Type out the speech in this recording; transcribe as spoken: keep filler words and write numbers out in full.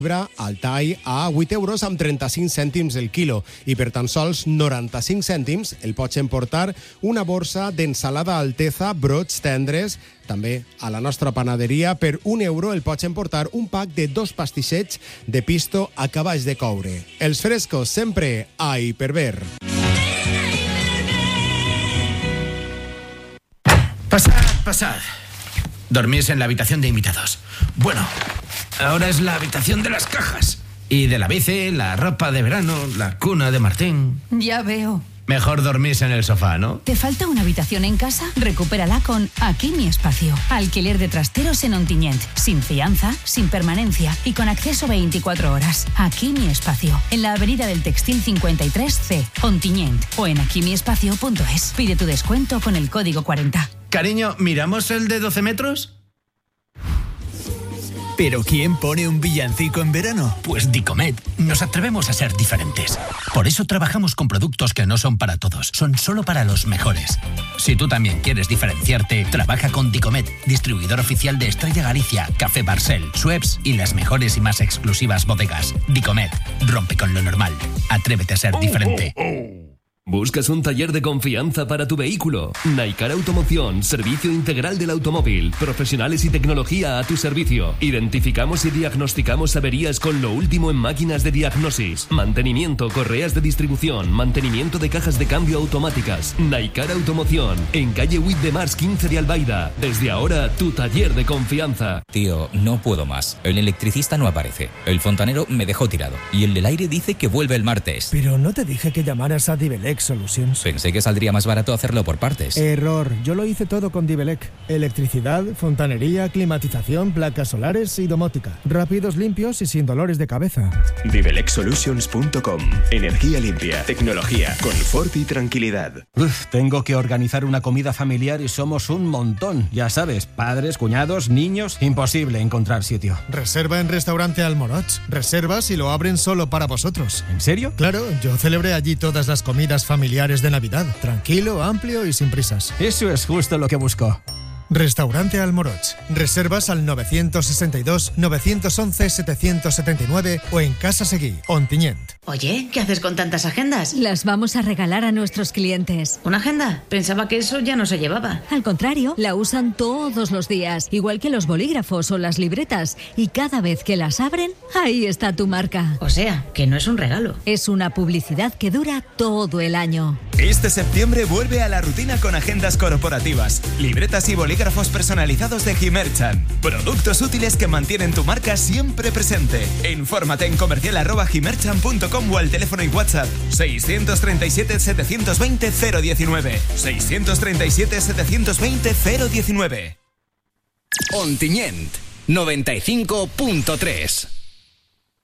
al tall a vuit euros amb trenta-cinc cèntims el quilo i per tan sols noranta-cinc cèntims el pots emportar una borsa d'ensalada Alteza, brots tendres. També a la nostra panaderia per un euro el pots emportar un pack de dos pastissets de pisto a cavalls de coure. Els frescos sempre a Hiperver. Pasad, pasad. Dormís en la habitación de invitados. Bueno, ahora es la habitación de las cajas. Y de la bici, la ropa de verano, la cuna de Martín. Ya veo. Mejor dormís en el sofá, ¿no? ¿Te falta una habitación en casa? Recupérala con Aquí mi espacio. Alquiler de trasteros en Ontinyent. Sin fianza, sin permanencia y con acceso veinticuatro horas. Aquí mi espacio. En la avenida del Textil cincuenta y tres C, Ontinyent. O en aquí mi espacio punto es. Pide tu descuento con el código cuarenta. Cariño, ¿miramos el de doce metros? ¿Pero quién pone un villancico en verano? Pues Dicomet. Nos atrevemos a ser diferentes. Por eso trabajamos con productos que no son para todos, son solo para los mejores. Si tú también quieres diferenciarte, trabaja con Dicomet, distribuidor oficial de Estrella Galicia, Café Barcel, Schweppes y las mejores y más exclusivas bodegas. Dicomet, rompe con lo normal. Atrévete a ser diferente. Oh, oh, oh. ¿Buscas un taller de confianza para tu vehículo? Naikar Automoción, servicio integral del automóvil, profesionales y tecnología a tu servicio. Identificamos y diagnosticamos averías con lo último en máquinas de diagnosis, mantenimiento, correas de distribución, mantenimiento de cajas de cambio automáticas. Naikar Automoción, en calle Huit de Mars quince de Albaida. Desde ahora, tu taller de confianza. Tío, no puedo más. El electricista no aparece. El fontanero me dejó tirado. Y el del aire dice que vuelve el martes. Pero no te dije que llamaras a Dibelec Solutions. Pensé que saldría más barato hacerlo por partes. Error. Yo lo hice todo con Dibelec. Electricidad, fontanería, climatización, placas solares y domótica. Rápidos, limpios y sin dolores de cabeza. Dibelec Solutions punto com. Energía limpia, tecnología, confort y tranquilidad. Uf, tengo que organizar una comida familiar y somos un montón. Ya sabes, padres, cuñados, niños. Imposible encontrar sitio. Reserva en Restaurante Almoroch. Reservas y lo abren solo para vosotros. ¿En serio? Claro, yo celebré allí todas las comidas familiares de Navidad. Tranquilo, amplio y sin prisas. Eso es justo lo que busco. Restaurante Almoroch. Reservas al nueve seis dos, nueve uno uno, siete siete nueve o en Casa Seguí, Ontinyent. Oye, ¿qué haces con tantas agendas? Las vamos a regalar a nuestros clientes. ¿Una agenda? Pensaba que eso ya no se llevaba. Al contrario, la usan todos los días, igual que los bolígrafos o las libretas. Y cada vez que las abren, ahí está tu marca. O sea, que no es un regalo. Es una publicidad que dura todo el año. Este septiembre vuelve a la rutina con agendas corporativas, libretas y bolígrafos personalizados de Gimerchan. Productos útiles que mantienen tu marca siempre presente. Infórmate en comercial arroba gimerchan punto com o al teléfono y WhatsApp seiscientos treinta y siete, setecientos veinte, cero diecinueve. seiscientos treinta y siete, setecientos veinte, cero diecinueve. Ontinyent noventa y cinco punto tres.